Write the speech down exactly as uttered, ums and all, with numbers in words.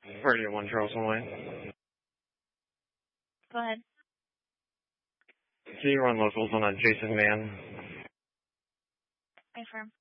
Radio one Charleston Way. Go ahead. So you run locals on a Jason van. Affirm.